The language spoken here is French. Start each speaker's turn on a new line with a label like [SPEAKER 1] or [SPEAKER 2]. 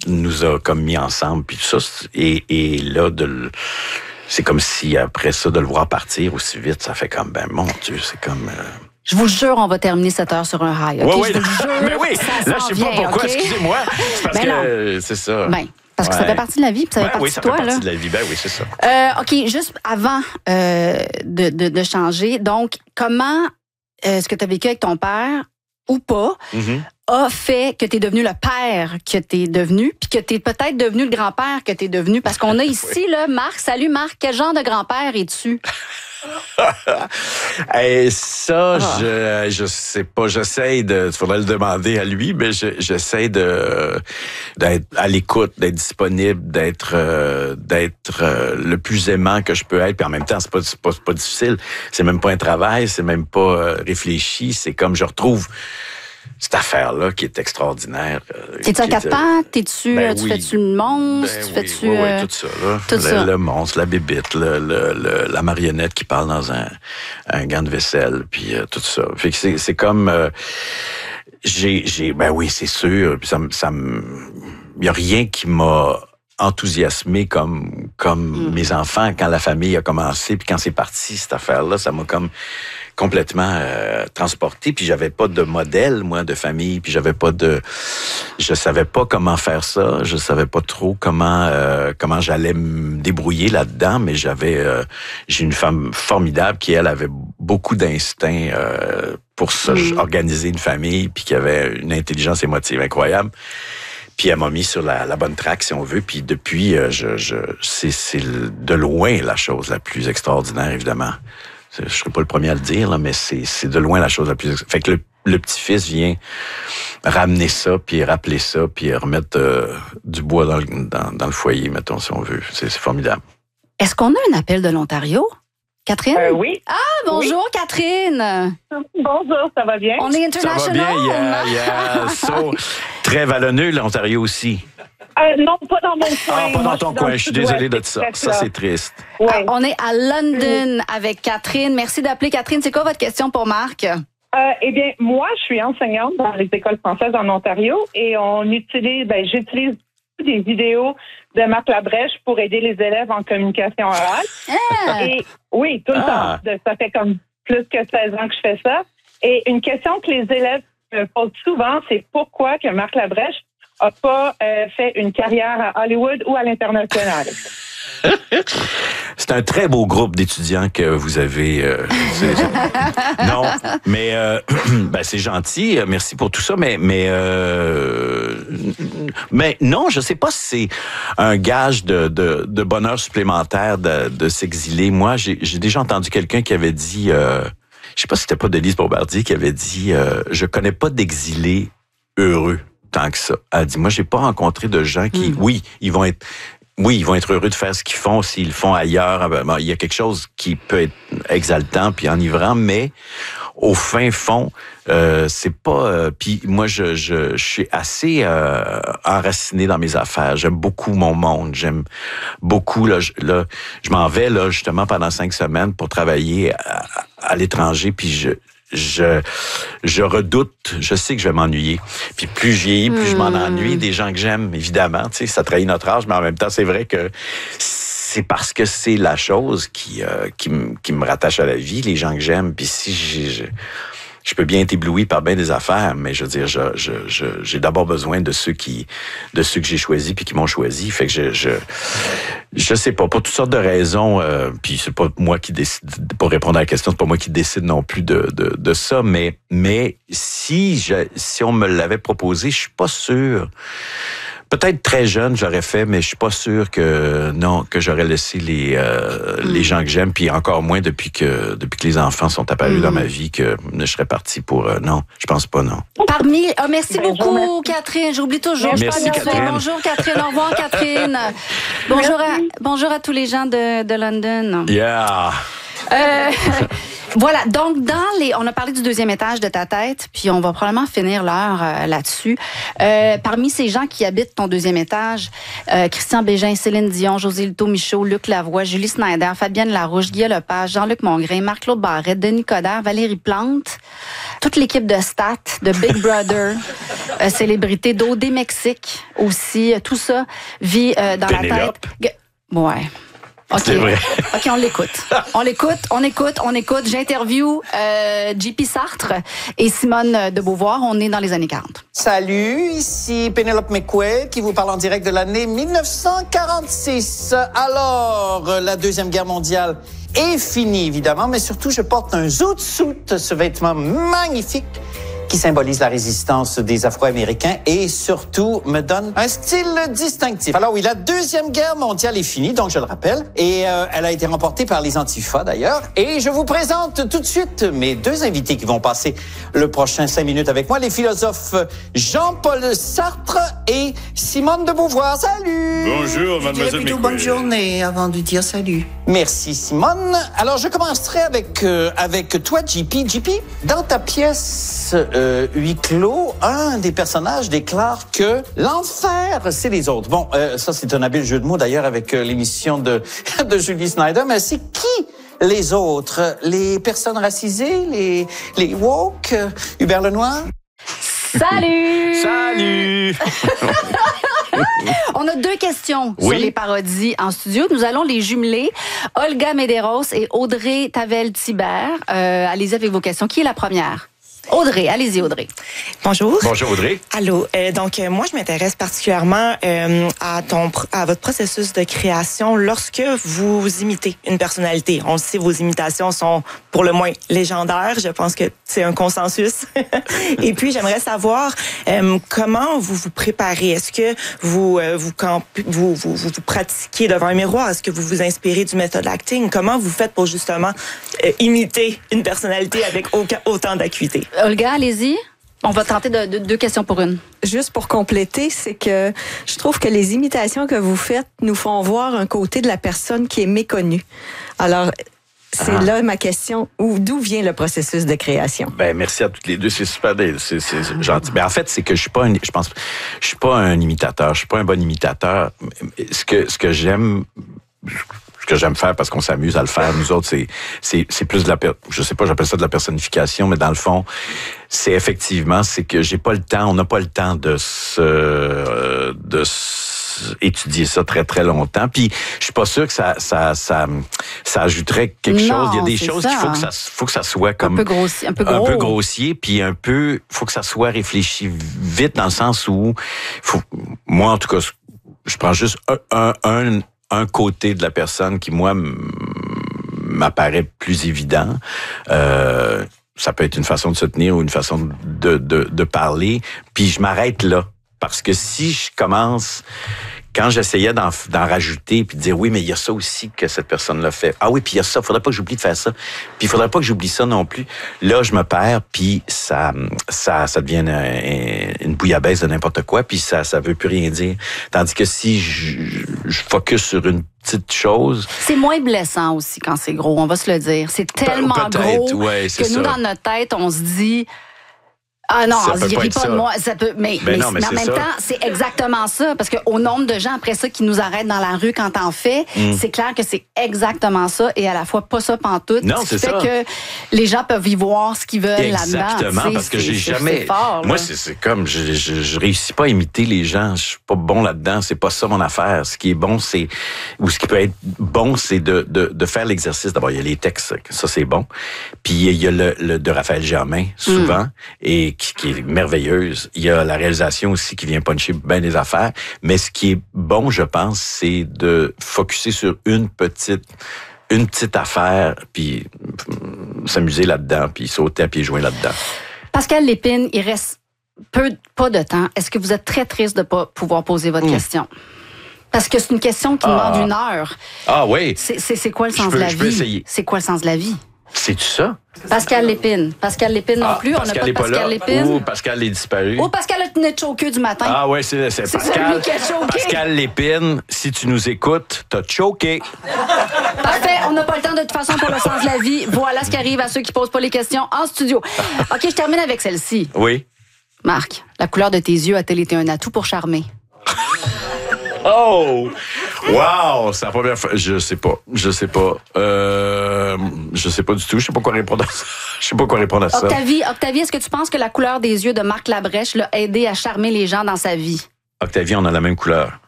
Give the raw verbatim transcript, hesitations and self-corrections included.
[SPEAKER 1] nous a comme mis ensemble, puis tout ça. Et, et là, de le, c'est comme si après ça, de le voir partir aussi vite, ça fait comme, ben mon Dieu, c'est comme... Euh...
[SPEAKER 2] Je vous jure, on va terminer cette heure sur un high. Okay?
[SPEAKER 1] Oui, oui.
[SPEAKER 2] Je vous jure,
[SPEAKER 1] mais oui, là, je sais
[SPEAKER 2] vient,
[SPEAKER 1] pas pourquoi,
[SPEAKER 2] okay?
[SPEAKER 1] excusez-moi. C'est parce
[SPEAKER 2] ben
[SPEAKER 1] que c'est ça.
[SPEAKER 2] Ben, parce que
[SPEAKER 1] ouais.
[SPEAKER 2] ça fait partie de la vie, puis ça
[SPEAKER 1] ben
[SPEAKER 2] fait partie
[SPEAKER 1] oui, ça
[SPEAKER 2] de toi.
[SPEAKER 1] fait partie
[SPEAKER 2] là.
[SPEAKER 1] de la vie, ben oui, c'est ça.
[SPEAKER 2] Euh, OK, juste avant euh, de, de, de changer, donc, comment euh, est-ce que tu as vécu avec ton père ou pas
[SPEAKER 1] Mm-hmm.
[SPEAKER 2] a fait que tu es devenu le père que tu es devenu, puis que tu es peut-être devenu le grand-père que tu es devenu? Parce qu'on a ici, oui. là, Marc. Salut, Marc. Quel genre de grand-père es-tu?
[SPEAKER 1] Et ça, ah. je je sais pas. J'essaie de... Il faudrait le demander à lui, mais je, j'essaie de d'être à l'écoute, d'être disponible, d'être euh, d'être euh, le plus aimant que je peux être. Puis en même temps, c'est pas, c'est pas, c'est pas difficile. C'est même pas un travail, c'est même pas euh, réfléchi. C'est comme je retrouve... cette affaire-là qui est extraordinaire.
[SPEAKER 2] T'es-tu à quatre pattes? T'es-tu,
[SPEAKER 1] ben
[SPEAKER 2] tu
[SPEAKER 1] oui.
[SPEAKER 2] fais-tu le monstre?
[SPEAKER 1] Ben
[SPEAKER 2] tu
[SPEAKER 1] oui,
[SPEAKER 2] fais-tu,
[SPEAKER 1] oui, oui,
[SPEAKER 2] euh...
[SPEAKER 1] tout ça. Là.
[SPEAKER 2] Tout
[SPEAKER 1] le,
[SPEAKER 2] ça.
[SPEAKER 1] le monstre, la bébite, le, le, le, la marionnette qui parle dans un, un gant de vaisselle, puis euh, tout ça. Fait que c'est, c'est comme... Euh, j'ai, j'ai... Ben oui, c'est sûr. Puis ça, ça me... Il y a rien qui m'a enthousiasmé comme comme mm. mes enfants quand la famille a commencé, puis quand c'est parti, cette affaire-là, ça m'a comme... complètement euh, transporté, puis j'avais pas de modèle, moi, de famille, puis j'avais pas de... Je savais pas comment faire ça, je savais pas trop comment euh, comment j'allais me débrouiller là-dedans, mais j'avais... Euh, j'ai une femme formidable qui, elle, avait beaucoup d'instinct euh, pour ça, mmh. organiser une famille, puis qui avait une intelligence émotive incroyable. Puis elle m'a mis sur la, la bonne track, si on veut. Puis depuis, euh, je, je, c'est, c'est de loin la chose la plus extraordinaire, évidemment. Je ne serai pas le premier à le dire, là, mais c'est, c'est de loin la chose la plus... Fait que le, le petit-fils vient ramener ça, puis rappeler ça, puis remettre euh, du bois dans le, dans, dans le foyer, mettons, si on veut. C'est, c'est formidable.
[SPEAKER 2] Est-ce qu'on a un appel de l'Ontario? Catherine?
[SPEAKER 3] Euh, oui.
[SPEAKER 2] Ah, bonjour, oui. Catherine!
[SPEAKER 3] Bonjour, ça va bien?
[SPEAKER 2] On est international.
[SPEAKER 1] Ça va bien, il y a, il y a so, très vallonneux, l'Ontario aussi.
[SPEAKER 3] Euh, non, pas dans mon coin.
[SPEAKER 1] Ah, pas dans
[SPEAKER 3] Moi,
[SPEAKER 1] ton coin, je suis désolé de ça. Ça, c'est triste.
[SPEAKER 3] Ouais.
[SPEAKER 2] Ah, on est à London avec Catherine. Merci d'appeler, Catherine. C'est quoi votre question pour Marc?
[SPEAKER 3] Euh, eh bien, moi, je suis enseignante dans les écoles françaises en Ontario et on utilise, ben, j'utilise des vidéos de Marc Labrèche pour aider les élèves en communication orale.
[SPEAKER 2] Ah.
[SPEAKER 3] Et oui, tout le
[SPEAKER 1] ah.
[SPEAKER 3] temps. Ça fait comme plus que seize ans que je fais ça. Et une question que les élèves me posent souvent, c'est pourquoi que Marc Labrèche n'a pas euh, fait une carrière à Hollywood ou à l'international.
[SPEAKER 1] C'est un très beau groupe d'étudiants que vous avez. Euh, non, mais euh, ben c'est gentil. Merci pour tout ça, mais mais euh, mais non, je sais pas si c'est un gage de de, de bonheur supplémentaire de, de s'exiler. Moi, j'ai, j'ai déjà entendu quelqu'un qui avait dit, euh, je sais pas si c'était pas Denise Bombardier qui avait dit, euh, je connais pas d'exilés heureux tant que ça. Elle a dit, moi, j'ai pas rencontré de gens qui, mmh. oui, ils vont être Oui, ils vont être heureux de faire ce qu'ils font s'ils le font ailleurs. Bon, il y a quelque chose qui peut être exaltant puis enivrant, mais au fin fond, euh, c'est pas... Euh, puis moi, je, je, je suis assez euh, enraciné dans mes affaires. J'aime beaucoup mon monde. J'aime beaucoup... Là, je, là, je m'en vais là justement pendant cinq semaines pour travailler à, à l'étranger, puis je... Je, je redoute, je sais que je vais m'ennuyer. Puis plus je vieillis, plus mmh. je m'en ennuie. Des gens que j'aime, évidemment, tu sais, ça trahit notre âge, mais en même temps, c'est vrai que c'est parce que c'est la chose qui, euh, qui, m- qui me rattache à la vie, les gens que j'aime. Puis si j'ai... Je, je peux bien être ébloui par bien des affaires, mais je veux dire, je, je, je, j'ai d'abord besoin de ceux qui, de ceux que j'ai choisis puis qui m'ont choisi. Fait que je, je, je sais pas, pour toutes sortes de raisons. Euh, puis c'est pas moi qui décide. Pour répondre à la question, c'est pas moi qui décide non plus de, de, de ça. Mais, mais si je, si on me l'avait proposé, je suis pas sûr. Peut-être très jeune, j'aurais fait, mais je suis pas sûr que non que j'aurais laissé les euh, mm. les gens que j'aime, puis encore moins depuis que depuis que les enfants sont apparus mm. dans ma vie que je serais parti pour euh, non, je pense pas non.
[SPEAKER 2] Parmi, oh, merci ben, beaucoup merci. Catherine, j'oublie toujours.
[SPEAKER 1] Merci
[SPEAKER 2] je
[SPEAKER 1] Catherine.
[SPEAKER 2] Bonjour Catherine, au revoir Catherine. Bonjour à bonjour à tous les gens de de London.
[SPEAKER 1] Yeah.
[SPEAKER 2] Euh, Voilà, donc dans les, on a parlé du deuxième étage de ta tête, puis on va probablement finir l'heure euh, là-dessus. Euh, parmi ces gens qui habitent ton deuxième étage, euh, Christian Bégin, Céline Dion, José Lito Michaud, Luc Lavoie, Julie Snyder, Fabienne Larouche, Guy Lepage, Jean-Luc Mongrain, Marc-Claude Barrette, Denis Coderre, Valérie Plante, toute l'équipe de Stat, de Big Brother, euh, célébrité d'O D Mexique aussi, euh, tout ça vit euh, dans
[SPEAKER 1] Pénélope.
[SPEAKER 2] la tête. Ouais. OK.
[SPEAKER 1] C'est vrai.
[SPEAKER 2] OK, on l'écoute. On l'écoute, on écoute, on écoute. J'interview euh, J P Sartre et Simone de Beauvoir. On est dans les années quarante.
[SPEAKER 4] Salut, ici Pénélope McQuaid qui vous parle en direct de l'année mille neuf cent quarante-six. Alors, la Deuxième Guerre mondiale est finie, évidemment, mais surtout, je porte un zoot-suit, ce vêtement magnifique qui symbolise la résistance des Afro-Américains et surtout me donne un style distinctif. Alors oui, la Deuxième Guerre mondiale est finie, donc je le rappelle, et euh, elle a été remportée par les Antifas d'ailleurs. Et je vous présente tout de suite mes deux invités qui vont passer le prochain cinq minutes avec moi, les philosophes Jean-Paul Sartre et Simone de Beauvoir. Salut!
[SPEAKER 1] Bonjour, mademoiselle
[SPEAKER 4] plutôt bonne journée avant de dire salut. Merci Simone. Alors je commencerai avec euh, avec toi J P. J P, dans ta pièce euh, huis clos, un des personnages déclare que l'enfer c'est les autres. Bon, euh, ça c'est un habile jeu de mots d'ailleurs avec euh, l'émission de de Julie Snyder, mais c'est qui les autres? Les personnes racisées, les les woke, euh, Hubert Lenoir?
[SPEAKER 2] Salut!
[SPEAKER 1] Salut!
[SPEAKER 2] On a deux questions
[SPEAKER 1] Oui.
[SPEAKER 2] sur les parodies en studio. Nous allons les jumeler. Olga Medeiros et Audrey Tavel-Thibert. Euh, allez-y avec vos questions. Qui est la première? Audrey, allez-y Audrey.
[SPEAKER 5] Bonjour.
[SPEAKER 1] Bonjour Audrey.
[SPEAKER 5] Allô. Euh, donc euh, moi je m'intéresse particulièrement euh, à ton à votre processus de création lorsque vous imitez une personnalité. On le sait, vos imitations sont pour le moins légendaires. Je pense que c'est un consensus. Et puis j'aimerais savoir euh, comment vous vous préparez. Est-ce que vous euh, vous, camp- vous, vous vous vous pratiquez devant un miroir? Est-ce que vous vous inspirez du method acting? Comment vous faites pour justement euh, imiter une personnalité avec aucun, autant d'acuité?
[SPEAKER 2] Olga, allez-y. On va tenter de, de, deux questions pour une.
[SPEAKER 6] Juste pour compléter, c'est que je trouve que les imitations que vous faites nous font voir un côté de la personne qui est méconnue. Alors, c'est ah. là ma question. Où, d'où vient le processus de création?
[SPEAKER 1] Ben, merci à toutes les deux. C'est super, c'est, c'est gentil. Ben, en fait, c'est que je suis pas un, je pense, je suis pas un imitateur. Je suis pas un bon imitateur. Ce que, ce que j'aime, ce que j'aime faire parce qu'on s'amuse à le faire, nous autres, c'est, c'est, c'est plus de la, je sais pas, j'appelle ça de la personnification, mais dans le fond, c'est effectivement, c'est que j'ai pas le temps, on n'a pas le temps de se, euh, de se étudier ça très très longtemps. Puis je suis pas sûr que ça ça ça ça ajouterait quelque
[SPEAKER 2] non,
[SPEAKER 1] chose. Il y a des choses
[SPEAKER 2] ça.
[SPEAKER 1] qu'il faut que ça faut que ça soit comme
[SPEAKER 2] un peu grossier, un peu gros.
[SPEAKER 1] un peu grossier, puis un peu faut que ça soit réfléchi vite dans le sens où faut, moi en tout cas je prends juste un un un, un côté de la personne qui moi m'apparaît plus évident. Euh, ça peut être une façon de se tenir ou une façon de de, de parler. Puis je m'arrête là. Parce que si je commence, quand j'essayais d'en, d'en rajouter, puis de dire, oui, mais il y a ça aussi que cette personne l'a fait. Ah oui, puis il y a ça, il faudrait pas que j'oublie de faire ça. Puis il faudrait pas que j'oublie ça non plus. Là, je me perds, puis ça ça, ça devient une, une bouillabaisse de n'importe quoi, puis ça ça veut plus rien dire. Tandis que si je, je focus sur une petite chose...
[SPEAKER 2] C'est moins blessant aussi quand c'est gros, on va se le dire. C'est tellement
[SPEAKER 1] Peut-être,
[SPEAKER 2] gros
[SPEAKER 1] ouais, c'est
[SPEAKER 2] que nous,
[SPEAKER 1] ça.
[SPEAKER 2] dans notre tête, on se dit... Ah non,
[SPEAKER 1] Ça
[SPEAKER 2] on
[SPEAKER 1] peut
[SPEAKER 2] se
[SPEAKER 1] pas
[SPEAKER 2] rit
[SPEAKER 1] être
[SPEAKER 2] pas
[SPEAKER 1] ça.
[SPEAKER 2] de moi. Ça peut, mais,
[SPEAKER 1] Ben
[SPEAKER 2] mais,
[SPEAKER 1] non, mais
[SPEAKER 2] mais en
[SPEAKER 1] c'est
[SPEAKER 2] même
[SPEAKER 1] ça.
[SPEAKER 2] temps, c'est exactement ça. Parce qu'au nombre de gens après ça qui nous arrêtent dans la rue quand t'en fais,
[SPEAKER 1] Mm.
[SPEAKER 2] c'est clair que c'est exactement ça et à la fois pas ça pantoute.
[SPEAKER 1] Non,
[SPEAKER 2] ce
[SPEAKER 1] c'est
[SPEAKER 2] qui fait
[SPEAKER 1] ça.
[SPEAKER 2] que les gens peuvent y voir ce qu'ils veulent là-dedans.
[SPEAKER 1] Exactement,
[SPEAKER 2] tu sais,
[SPEAKER 1] parce que
[SPEAKER 2] c'est-
[SPEAKER 1] j'ai
[SPEAKER 2] c'est-
[SPEAKER 1] jamais...
[SPEAKER 2] c'est fort,
[SPEAKER 1] moi,
[SPEAKER 2] là.
[SPEAKER 1] c'est, c'est comme, je, je, je réussis pas à imiter les gens. Je suis pas bon là-dedans. C'est pas ça mon affaire. Ce qui est bon, c'est... Ou ce qui peut être bon, c'est de, de, de faire l'exercice. D'abord, il y a les textes, ça, c'est bon. Puis, il y a le, le de Raphaël Germain, souvent,
[SPEAKER 2] Mm.
[SPEAKER 1] et qui, qui est merveilleuse. Il y a la réalisation aussi qui vient puncher bien des affaires. Mais ce qui est bon, je pense, c'est de focusser sur une petite... une petite affaire, puis euh, s'amuser là-dedans, puis sauter à pieds joints là-dedans.
[SPEAKER 2] Pascal Lépine, il reste peu, pas de temps. Est-ce que vous êtes très triste de ne pas pouvoir poser votre
[SPEAKER 1] Mm.
[SPEAKER 2] question? Parce que c'est une question qui
[SPEAKER 1] Ah.
[SPEAKER 2] demande une heure.
[SPEAKER 1] Ah oui!
[SPEAKER 2] C'est, c'est, c'est quoi le
[SPEAKER 1] Je
[SPEAKER 2] sens
[SPEAKER 1] peux-
[SPEAKER 2] de la
[SPEAKER 1] je peux
[SPEAKER 2] vie?
[SPEAKER 1] essayer.
[SPEAKER 2] C'est quoi le sens de la vie?
[SPEAKER 1] C'est-tu ça?
[SPEAKER 2] Pascal Lépine. Pascal Lépine non
[SPEAKER 1] Ah,
[SPEAKER 2] plus.
[SPEAKER 1] Pascal
[SPEAKER 2] On n'a pas
[SPEAKER 1] est
[SPEAKER 2] de
[SPEAKER 1] pas
[SPEAKER 2] Pascal
[SPEAKER 1] là.
[SPEAKER 2] Lépine.
[SPEAKER 1] Ou Pascal est disparu.
[SPEAKER 2] Oh, Pascal a tenu de choquer du matin.
[SPEAKER 1] Ah ouais, c'est, c'est,
[SPEAKER 2] C'est
[SPEAKER 1] Pascal.
[SPEAKER 2] celui qui a choqué.
[SPEAKER 1] Pascal Lépine, si tu nous écoutes, t'as choqué.
[SPEAKER 2] Parfait, on n'a pas le temps de toute façon pour le sens de la vie. Voilà ce qui arrive à ceux qui posent pas les questions en studio. OK, je termine avec celle-ci.
[SPEAKER 1] Oui.
[SPEAKER 2] Marc, la couleur de tes yeux a-t-elle été un atout pour charmer?
[SPEAKER 1] Oh! Wow! C'est la première fois. Je sais pas. Je sais pas. Euh, je sais pas du tout. Je sais pas quoi répondre à ça. Je sais pas quoi répondre à ça.
[SPEAKER 2] Octavie, Octavie, est-ce que tu penses que la couleur des yeux de Marc Labrèche l'a aidé à charmer les gens dans sa vie?
[SPEAKER 1] Octavie, on a la même couleur.